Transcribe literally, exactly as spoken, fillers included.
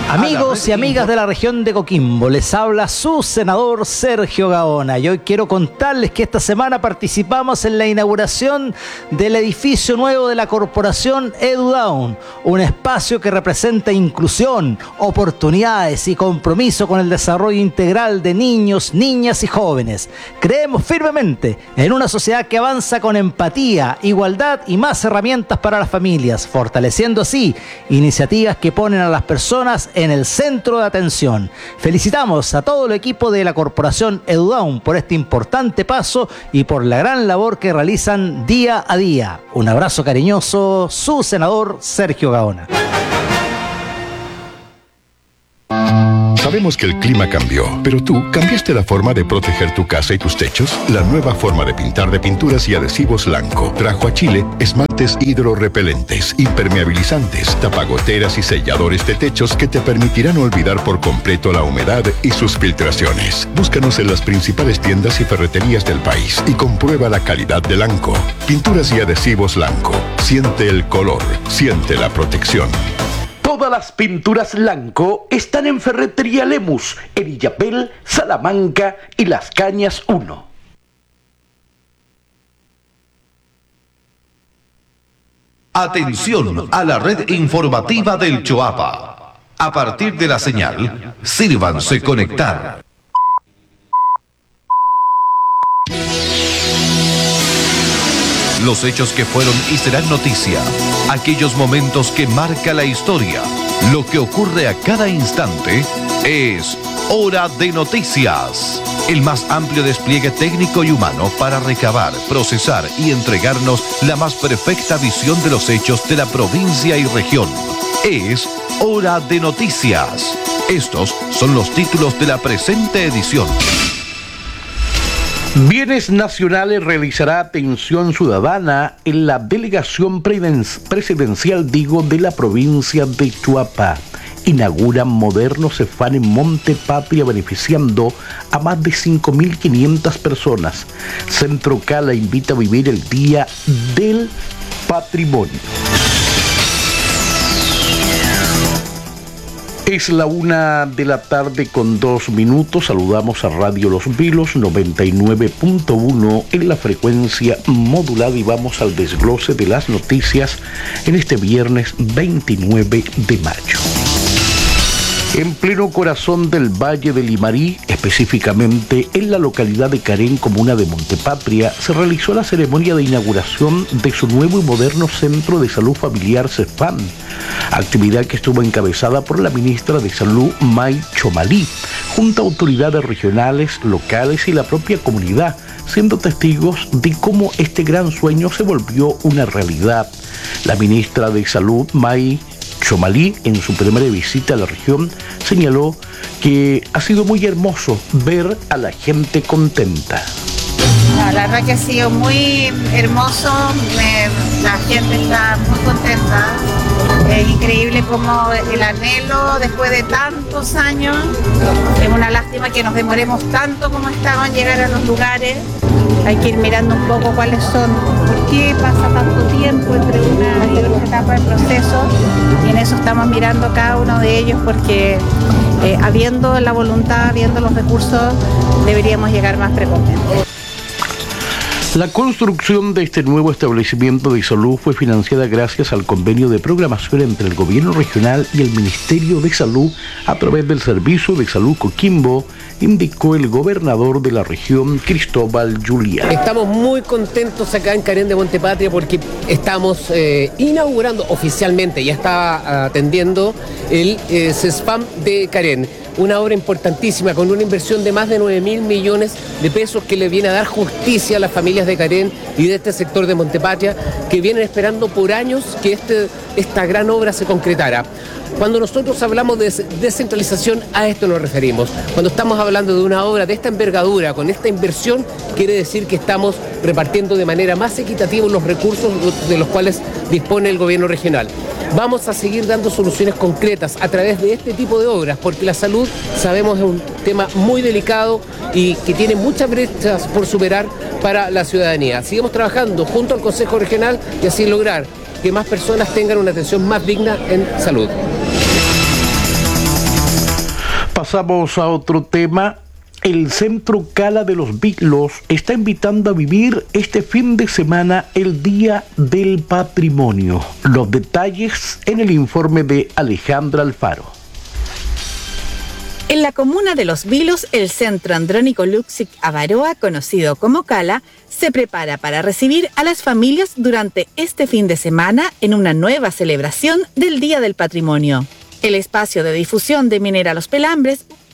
Amigos y amigas de la región de Coquimbo, les habla su senador Sergio Gaona y hoy quiero contarles que esta semana participamos en la inauguración del edificio nuevo de la corporación EduDown, un espacio que representa inclusión, oportunidades y compromiso con el desarrollo integral de niños, niñas y jóvenes. Creemos firmemente en una sociedad que avanza con empatía, igualdad y más herramientas para las familias, fortaleciendo así iniciativas que ponen a las personas en el centro de atención. Felicitamos a todo el equipo de la corporación EduDown por este importante paso y por la gran labor que realizan día a día. Un abrazo cariñoso, su senador Sergio Gaona. Sabemos que el clima cambió, pero tú cambiaste la forma de proteger tu casa y tus techos. La nueva forma de pintar de Pinturas y Adhesivos Lanco trajo a Chile esmaltes hidrorrepelentes, impermeabilizantes, tapagoteras y selladores de techos que te permitirán olvidar por completo la humedad y sus filtraciones. Búscanos en las principales tiendas y ferreterías del país y comprueba la calidad de Lanco. Pinturas y Adhesivos Lanco. Siente el color, siente la protección. Todas las pinturas Lanco están en Ferretería Lemus, en Illapel, Salamanca y Las Cañas uno. Atención a la red informativa del Choapa. A partir de la señal, sírvanse conectar. Los hechos que fueron y serán noticia, aquellos momentos que marca la historia, lo que ocurre a cada instante, es Hora de Noticias. El más amplio despliegue técnico y humano para recabar, procesar y entregarnos la más perfecta visión de los hechos de la provincia y región. Es Hora de Noticias. Estos son los títulos de la presente edición. Bienes Nacionales realizará atención ciudadana en la delegación presidencial, digo, de la provincia de Choapa. Inauguran moderno Cefam en Monte Patria beneficiando a más de cinco mil quinientas personas. Centro Cala invita a vivir el Día del Patrimonio. Es la una de la tarde con dos minutos. Saludamos a Radio Los Vilos noventa y nueve punto uno en la frecuencia modulada y vamos al desglose de las noticias en este viernes veintinueve de mayo. En pleno corazón del Valle del Limarí, específicamente en la localidad de Carén, comuna de Montepatria, se realizó la ceremonia de inauguración de su nuevo y moderno Centro de Salud Familiar Cefam, actividad que estuvo encabezada por la ministra de Salud, May Chomalí, junto a autoridades regionales, locales y la propia comunidad, siendo testigos de cómo este gran sueño se volvió una realidad. La ministra de Salud, May Chomalí, en su primera visita a la región, señaló que ha sido muy hermoso ver a la gente contenta. La verdad que ha sido muy hermoso, me, la gente está muy contenta. Es increíble como el anhelo después de tantos años. Es una lástima que nos demoremos tanto como estaban en llegar a los lugares. Hay que ir mirando un poco cuáles son, por qué pasa tanto tiempo entre una y otra etapa del proceso, y en eso estamos mirando cada uno de ellos porque eh, habiendo la voluntad, habiendo los recursos, deberíamos llegar más precozmente. La construcción de este nuevo establecimiento de salud fue financiada gracias al convenio de programación entre el gobierno regional y el Ministerio de Salud a través del Servicio de Salud Coquimbo, indicó el gobernador de la región, Cristóbal Julián. Estamos muy contentos acá en Carén de Montepatria porque estamos eh, inaugurando oficialmente, ya está atendiendo el eh, Cefam de Carén. Una obra importantísima con una inversión de más de nueve mil millones de pesos que le viene a dar justicia a las familias de Carén y de este sector de Montepatria que vienen esperando por años que este, esta gran obra se concretara. Cuando nosotros hablamos de descentralización, a esto nos referimos. Cuando estamos hablando de una obra de esta envergadura, con esta inversión, quiere decir que estamos repartiendo de manera más equitativa los recursos de los cuales dispone el gobierno regional. Vamos a seguir dando soluciones concretas a través de este tipo de obras, porque la salud, sabemos, es un tema muy delicado y que tiene muchas brechas por superar para la ciudadanía. Seguimos trabajando junto al Consejo Regional y así lograr que más personas tengan una atención más digna en salud. Pasamos a otro tema. El Centro Cala de los Vilos está invitando a vivir este fin de semana el Día del Patrimonio. Los detalles en el informe de Alejandra Alfaro. En la comuna de Los Vilos, el Centro Andrónico Luxic Avaroa, conocido como Cala, se prepara para recibir a las familias durante este fin de semana en una nueva celebración del Día del Patrimonio. El espacio de difusión de Minera Los Pelambres